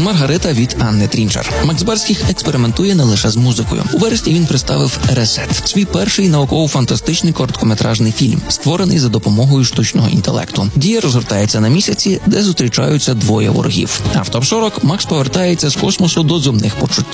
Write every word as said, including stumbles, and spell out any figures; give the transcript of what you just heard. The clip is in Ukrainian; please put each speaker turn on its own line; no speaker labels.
Маргарита від Анни Трінчер. Макс Барських експериментує не лише з музикою. У вересні він представив «Ресет» – свій перший науково-фантастичний короткометражний фільм, створений за допомогою штучного інтелекту. Дія розгортається на місяці, де зустрічаються двоє ворогів. А в топ сорок Макс повертається з космосу до земних почуттів.